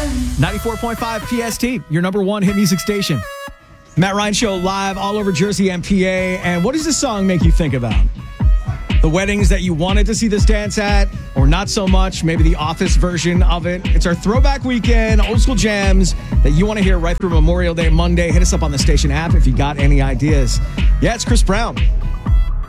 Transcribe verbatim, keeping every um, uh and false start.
ninety-four point five P S T, your number one hit music station. Matt Ryan Show live all over Jersey and P A. And what does this song make you think about? The weddings that you wanted to see this dance at, or not so much, maybe the Office version of it. It's our throwback weekend, old school jams that you want to hear right through Memorial Day Monday. Hit us up on the station app if you got any ideas. Yeah, it's Chris Brown.